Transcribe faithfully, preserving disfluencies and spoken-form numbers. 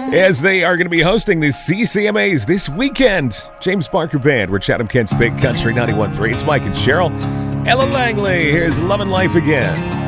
as they are going to be hosting the C C M As this weekend. James Barker Band, we're Chatham Kent's Big Country ninety-one point three. It's Mike and Cheryl. Ella Langley, here's Love and Life Again.